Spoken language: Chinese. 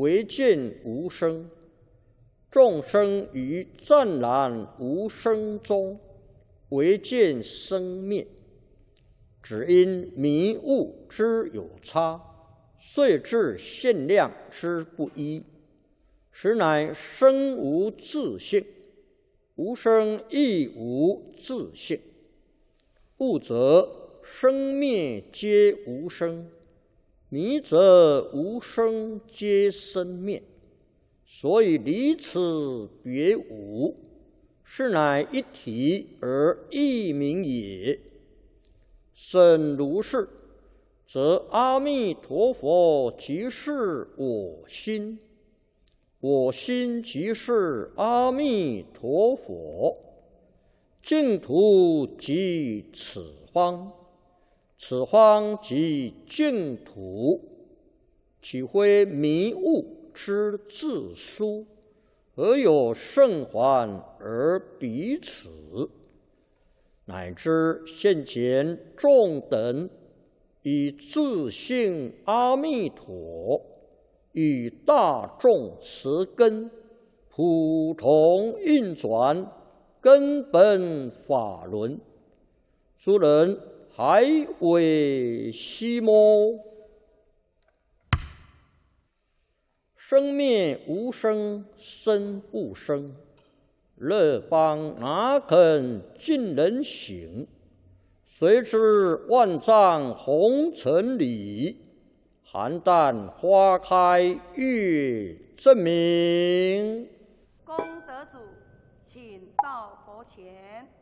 唯见无生。众生于湛然无生中，唯见生灭。只因迷悟之有差，遂致限量之不一，实乃生无自性，无生亦无自性。悟则生灭皆无生，迷则无生皆生灭。所以离此别无，是乃一体而异名也。甚如是，则阿弥陀佛即是我心，我心即是阿弥陀佛。净土即此方，此方即净土，岂非迷悟之自殊？何有圣还而彼此？乃至现前众等以自性阿弥陀与大众十根普同运转根本法轮，诸人还为希么？生灭无生，生不生。乐邦哪肯尽人行？谁知万丈红尘里，邯郸花开月正明。 功德主，请到佛前。